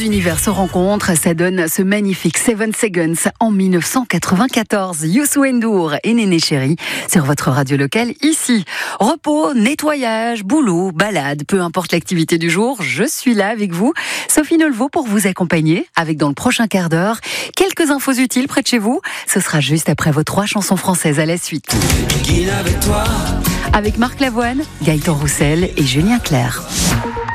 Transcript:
univers se rencontrent, ça donne ce magnifique 7 Seconds en 1994. Youssou N'Dour et Néné Chéri sur votre radio locale ici. Repos, nettoyage, boulot, balade, peu importe l'activité du jour, je suis là avec vous. Sophie Nolveau pour vous accompagner avec dans le prochain quart d'heure quelques infos utiles près de chez vous. Ce sera juste après vos 3 chansons françaises à la suite. Avec Marc Lavoine, Gaëtan Roussel et Julien Clerc.